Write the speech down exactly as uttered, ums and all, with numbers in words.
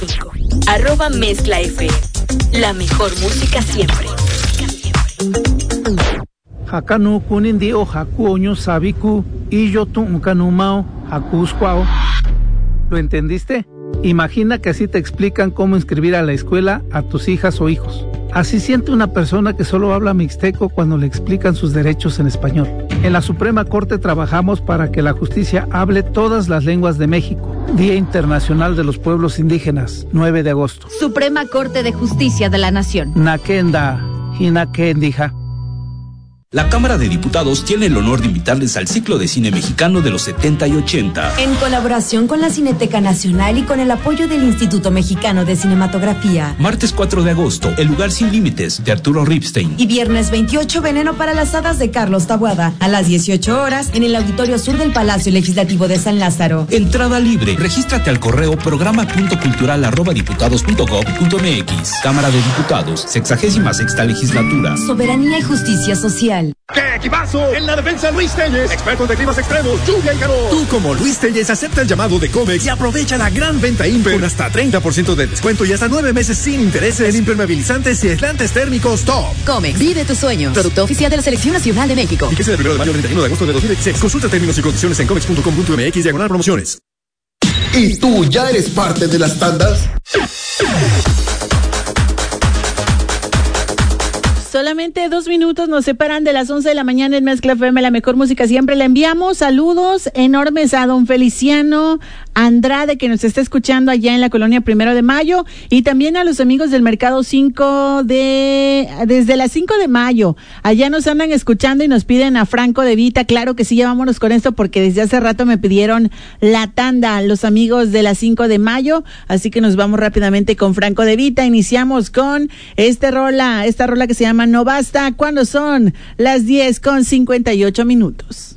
Arroba Mezcla F M. La mejor música siempre. Hakanu kunindi o hakuoño sabiku y yo tu unkanumao hakusquao. ¿Lo entendiste? Imagina que así te explican cómo inscribir a la escuela a tus hijas o hijos. Así siente una persona que solo habla mixteco cuando le explican sus derechos en español. En la Suprema Corte trabajamos para que la justicia hable todas las lenguas de México. Día Internacional de los Pueblos Indígenas, nueve de agosto. Suprema Corte de Justicia de la Nación. Nakenda, Hinakendija. La Cámara de Diputados tiene el honor de invitarles al ciclo de cine mexicano de los setenta y ochenta. En colaboración con la Cineteca Nacional y con el apoyo del Instituto Mexicano de Cinematografía. Martes cuatro de agosto, El lugar sin límites, de Arturo Ripstein. Y viernes veintiocho, Veneno para las hadas, de Carlos Taboada, a las dieciocho horas, en el Auditorio Sur del Palacio Legislativo de San Lázaro. Entrada libre. Regístrate al correo programa punto cultural arroba diputados punto gob punto mx. Cámara de Diputados, sexagésima sexta legislatura. Soberanía y justicia social. ¡Qué equipazo! En la defensa, Luis Telles, expertos de climas extremos, lluvia y calor. Tú, como Luis Telles, acepta el llamado de Comex y aprovecha la gran venta Imper con hasta treinta por ciento de descuento y hasta nueve meses sin intereses en impermeabilizantes y aislantes térmicos top. Comex, vive tus sueños. Producto oficial de la Selección Nacional de México. Fíjese del primero de mayo al treinta y uno de agosto de dos mil dieciséis. Consulta términos y condiciones en comex punto com punto mx diagonal promociones. ¿Y tú ya eres parte de las tandas? Solamente dos minutos nos separan de las once de la mañana en Mezcla F M, la mejor música siempre. Le enviamos saludos enormes a don Feliciano Andrade, que nos está escuchando allá en la colonia Primero de Mayo, y también a los amigos del Mercado cinco de, desde las cinco de mayo. Allá nos andan escuchando y nos piden a Franco de Vita. Claro que sí, ya vámonos con esto, porque desde hace rato me pidieron la tanda los amigos de las cinco de mayo, así que nos vamos rápidamente con Franco de Vita. Iniciamos con este rola, esta rola que se llama No Basta, cuando son las diez con cincuenta y ocho minutos.